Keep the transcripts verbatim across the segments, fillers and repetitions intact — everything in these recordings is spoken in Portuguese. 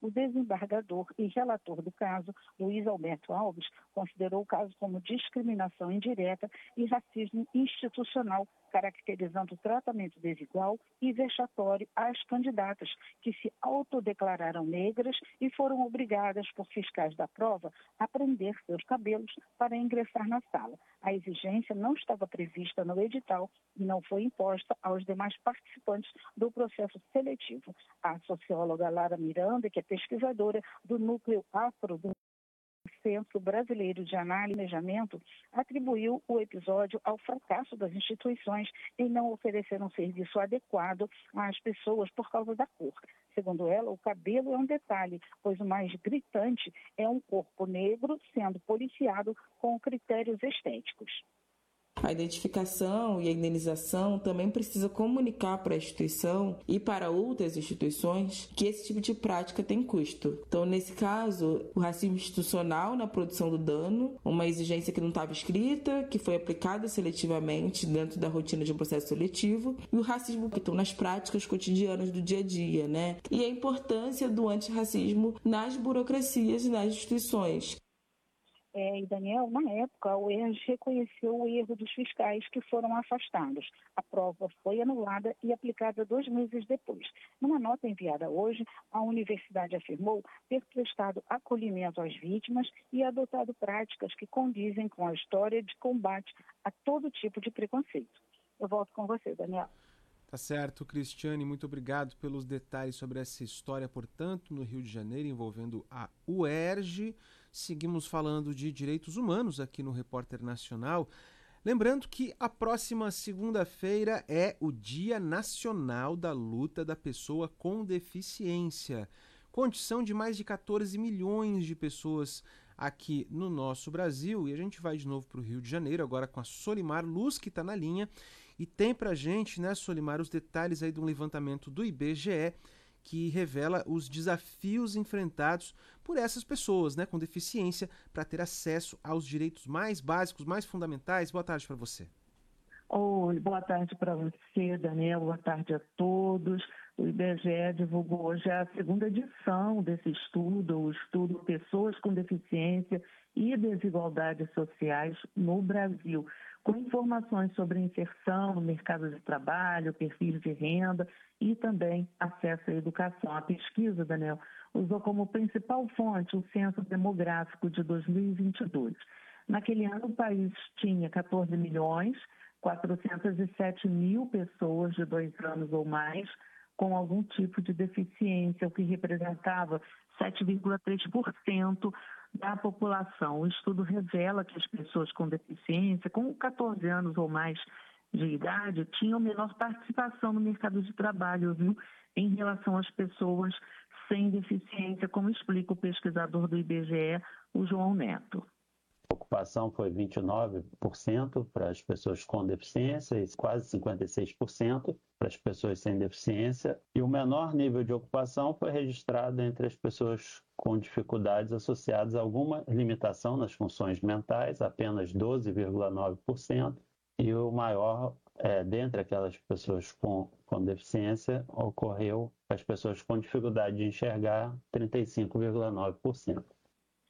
O desembargador e relator do caso, Luiz Alberto Alves, considerou o caso como discriminação indireta e racismo institucional, caracterizando o tratamento desigual e vexatório às candidatas que se autodeclararam negras e foram obrigadas por fiscais da prova a prender seus cabelos para ingressar na sala. A exigência não estava prevista no edital e não foi imposta aos demais participantes do processo seletivo. A socióloga Lara Miranda, que é pesquisadora do Núcleo Afro do Centro Brasileiro de Análise e Planejamento, atribuiu o episódio ao fracasso das instituições em não oferecer um serviço adequado às pessoas por causa da cor. Segundo ela, o cabelo é um detalhe, pois o mais gritante é um corpo negro sendo policiado com critérios estéticos. A identificação e a indenização também precisa comunicar para a instituição e para outras instituições que esse tipo de prática tem custo. Então, nesse caso, o racismo institucional na produção do dano, uma exigência que não estava escrita, que foi aplicada seletivamente dentro da rotina de um processo seletivo, e o racismo que estão nas práticas cotidianas do dia a dia, né? E a importância do antirracismo nas burocracias e nas instituições. É, e Daniel, na época, o E R J reconheceu o erro dos fiscais que foram afastados. A prova foi anulada e aplicada dois meses depois. Numa nota enviada hoje, a universidade afirmou ter prestado acolhimento às vítimas e adotado práticas que condizem com a história de combate a todo tipo de preconceito. Eu volto com você, Daniel. Tá certo, Cristiane, muito obrigado pelos detalhes sobre essa história, portanto, no Rio de Janeiro, envolvendo a U E R J. Seguimos falando de direitos humanos aqui no Repórter Nacional. Lembrando que a próxima segunda-feira é o Dia Nacional da Luta da Pessoa com Deficiência. Condição de mais de catorze milhões de pessoas aqui no nosso Brasil. E a gente vai de novo para o Rio de Janeiro, agora com a Solimar Luz, que está na linha. E tem para a gente, né, Solimar, os detalhes aí de um levantamento do I B G E que revela os desafios enfrentados por essas pessoas, né, com deficiência para ter acesso aos direitos mais básicos, mais fundamentais. Boa tarde para você. Oi, boa tarde para você, Daniel, boa tarde a todos. O I B G E divulgou hoje a segunda edição desse estudo, o estudo Pessoas com Deficiência e Desigualdades Sociais no Brasil, com informações sobre inserção no mercado de trabalho, perfis de renda e também acesso à educação. A pesquisa, Daniel, usou como principal fonte o Censo Demográfico de dois mil e vinte e dois. Naquele ano, o país tinha catorze milhões, quatrocentos e sete mil pessoas de dois anos ou mais com algum tipo de deficiência, o que representava sete vírgula três por cento da população. O estudo revela que as pessoas com deficiência, com catorze anos ou mais de idade, tinham menor participação no mercado de trabalho, viu, em relação às pessoas sem deficiência, como explica o pesquisador do I B G E, o João Neto. A ocupação foi vinte e nove por cento para as pessoas com deficiência e quase cinquenta e seis por cento para as pessoas sem deficiência. E o menor nível de ocupação foi registrado entre as pessoas com dificuldades associadas a alguma limitação nas funções mentais, apenas doze vírgula nove por cento. E o maior, é, dentre aquelas pessoas com, com deficiência, ocorreu as pessoas com dificuldade de enxergar, trinta e cinco vírgula nove por cento.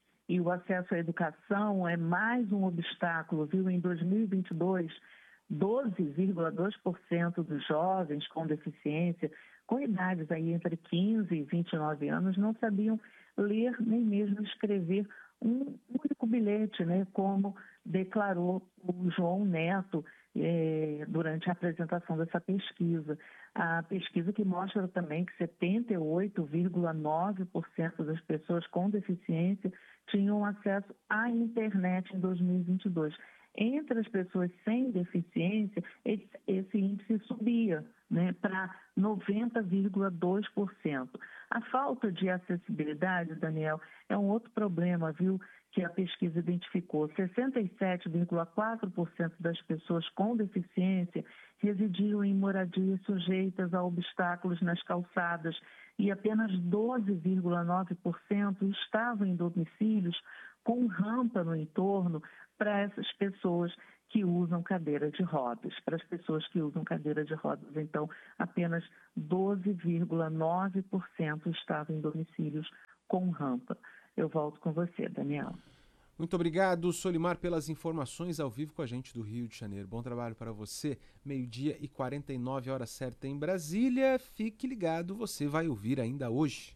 E o acesso à educação é mais um obstáculo, viu? Em dois mil e vinte e dois, doze vírgula dois por cento dos jovens com deficiência, com idades aí entre quinze e vinte e nove anos, não sabiam ler nem mesmo escrever um único bilhete, né? Como declarou o João Neto eh, durante a apresentação dessa pesquisa. A pesquisa que mostra também que setenta e oito vírgula nove por cento das pessoas com deficiência tinham acesso à internet em dois mil e vinte e dois. Entre as pessoas sem deficiência, esse, esse índice subia, né, para noventa vírgula dois por cento. A falta de acessibilidade, Daniel, é um outro problema, viu, que a pesquisa identificou. sessenta e sete vírgula quatro por cento das pessoas com deficiência residiam em moradias sujeitas a obstáculos nas calçadas e apenas doze vírgula nove por cento estavam em domicílios com rampa no entorno para essas pessoas que usam cadeira de rodas. Para as pessoas que usam cadeira de rodas, então, apenas doze vírgula nove por cento estavam em domicílios com rampa. Eu volto com você, Daniel. Muito obrigado, Solimar, pelas informações ao vivo com a gente do Rio de Janeiro. Bom trabalho para você. Meio-dia e quarenta e nove, hora certa em Brasília. Fique ligado, você vai ouvir ainda hoje.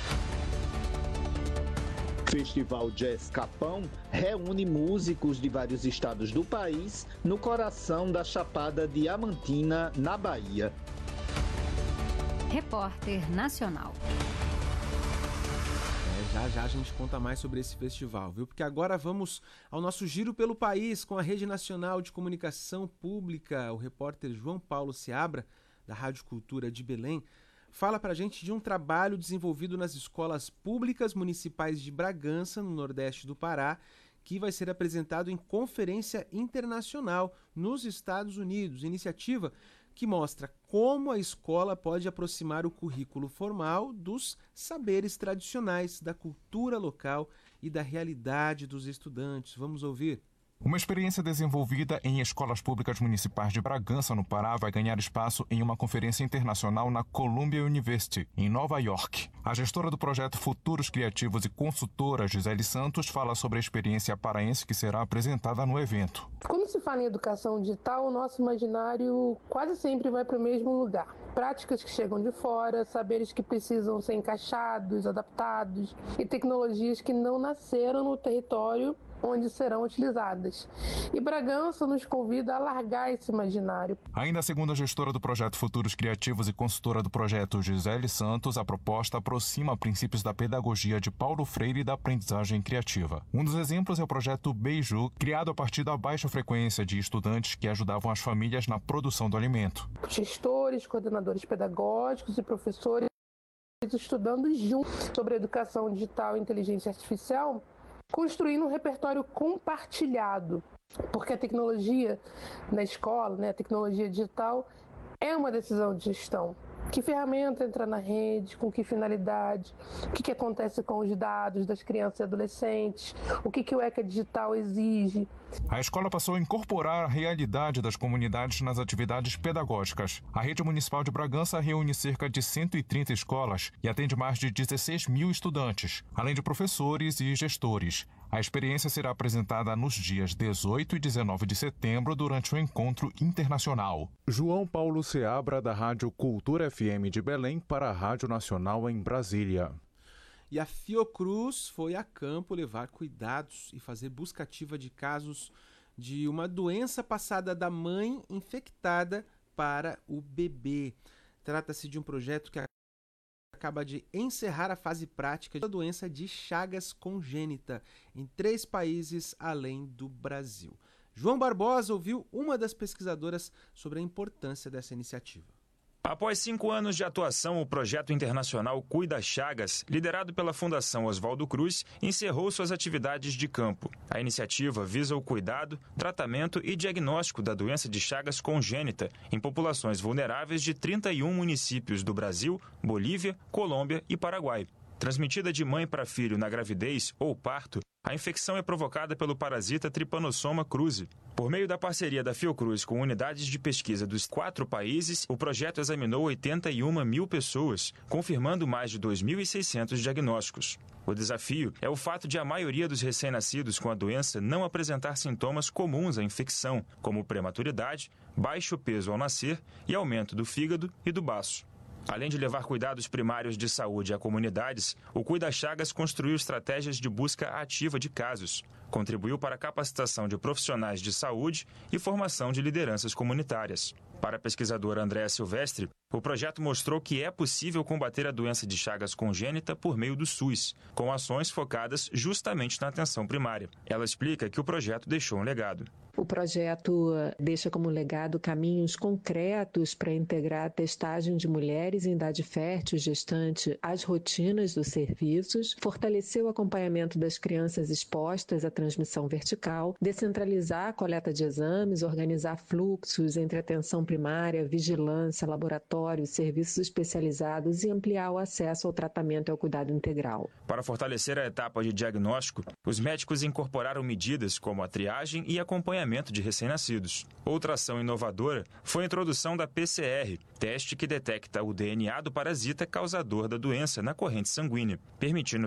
Festival Jazz Capão reúne músicos de vários estados do país no coração da Chapada Diamantina, na Bahia. Repórter Nacional. Já já a gente conta mais sobre esse festival, viu? Porque agora vamos ao nosso giro pelo país com a Rede Nacional de Comunicação Pública. O repórter João Paulo Seabra, da Rádio Cultura de Belém, fala pra gente de um trabalho desenvolvido nas escolas públicas municipais de Bragança, no Nordeste do Pará, que vai ser apresentado em conferência internacional nos Estados Unidos. Iniciativa que mostra como a escola pode aproximar o currículo formal dos saberes tradicionais, da cultura local e da realidade dos estudantes. Vamos ouvir. Uma experiência desenvolvida em escolas públicas municipais de Bragança, no Pará, vai ganhar espaço em uma conferência internacional na Columbia University, em Nova York. A gestora do projeto Futuros Criativos e consultora Gisele Santos fala sobre a experiência paraense que será apresentada no evento. Quando se fala em educação digital, o nosso imaginário quase sempre vai para o mesmo lugar. Práticas que chegam de fora, saberes que precisam ser encaixados, adaptados e tecnologias que não nasceram no território onde serão utilizadas. E Bragança nos convida a alargar esse imaginário. Ainda segundo a gestora do projeto Futuros Criativos e consultora do projeto Gisele Santos, a proposta aproxima princípios da pedagogia de Paulo Freire e da aprendizagem criativa. Um dos exemplos é o projeto Beiju, criado a partir da baixa frequência de estudantes que ajudavam as famílias na produção do alimento. Gestores, coordenadores pedagógicos e professores estudando juntos sobre educação digital e inteligência artificial, construindo um repertório compartilhado, porque a tecnologia na escola, né, a tecnologia digital, é uma decisão de gestão. Que ferramenta entra na rede, com que finalidade, o que, que acontece com os dados das crianças e adolescentes, o que, que o ECA Digital exige. A escola passou a incorporar a realidade das comunidades nas atividades pedagógicas. A rede municipal de Bragança reúne cerca de cento e trinta escolas e atende mais de dezesseis mil estudantes, além de professores e gestores. A experiência será apresentada nos dias dezoito e dezenove de setembro durante o encontro internacional. João Paulo Seabra, da Rádio Cultura F M de Belém, para a Rádio Nacional em Brasília. E a Fiocruz foi a campo levar cuidados e fazer busca ativa de casos de uma doença passada da mãe infectada para o bebê. Trata-se de um projeto que acaba de encerrar a fase prática da doença de Chagas congênita em três países além do Brasil. João Barbosa ouviu uma das pesquisadoras sobre a importância dessa iniciativa. Após cinco anos de atuação, o projeto internacional Cuida Chagas, liderado pela Fundação Oswaldo Cruz, encerrou suas atividades de campo. A iniciativa visa o cuidado, tratamento e diagnóstico da doença de Chagas congênita em populações vulneráveis de trinta e um municípios do Brasil, Bolívia, Colômbia e Paraguai. Transmitida de mãe para filho na gravidez ou parto, a infecção é provocada pelo parasita Trypanosoma cruzi. Por meio da parceria da Fiocruz com unidades de pesquisa dos quatro países, o projeto examinou oitenta e uma mil pessoas, confirmando mais de dois mil e seiscentos diagnósticos. O desafio é o fato de a maioria dos recém-nascidos com a doença não apresentar sintomas comuns à infecção, como prematuridade, baixo peso ao nascer e aumento do fígado e do baço. Além de levar cuidados primários de saúde a comunidades, o Cuida Chagas construiu estratégias de busca ativa de casos, contribuiu para a capacitação de profissionais de saúde e formação de lideranças comunitárias. Para a pesquisadora Andréa Silvestre, o projeto mostrou que é possível combater a doença de Chagas congênita por meio do SUS, com ações focadas justamente na atenção primária. Ela explica que o projeto deixou um legado. O projeto deixa como legado caminhos concretos para integrar a testagem de mulheres em idade fértil e gestante às rotinas dos serviços, fortalecer o acompanhamento das crianças expostas à transmissão vertical, descentralizar a coleta de exames, organizar fluxos entre atenção primária, vigilância, laboratório laboratórios, serviços especializados e ampliar o acesso ao tratamento e ao cuidado integral. Para fortalecer a etapa de diagnóstico, os médicos incorporaram medidas como a triagem e acompanhamento de recém-nascidos. Outra ação inovadora foi a introdução da P C R, teste que detecta o D N A do parasita causador da doença na corrente sanguínea, permitindo